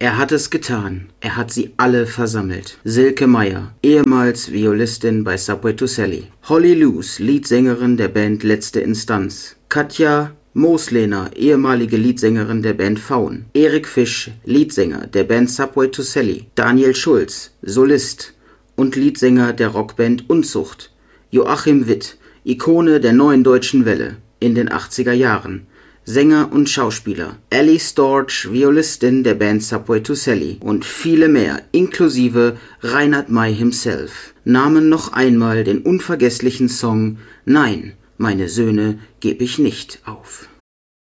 Er hat es getan. Er hat sie alle versammelt. Silke Meier, ehemals Violistin bei Subway to Sally. Holly Loos, Leadsängerin der Band Letzte Instanz. Katja Moslehner, ehemalige Leadsängerin der Band Faun. Erik Fisch, Leadsänger der Band Subway to Sally. Daniel Schulz, Solist und Leadsänger der Rockband Unzucht. Joachim Witt, Ikone der Neuen Deutschen Welle in den 80er Jahren. Sänger und Schauspieler, Ellie Storch, Violistin der Band Subway to Sally und viele mehr, inklusive Reinhard May himself, nahmen noch einmal den unvergesslichen Song Nein, meine Söhne geb ich nicht auf.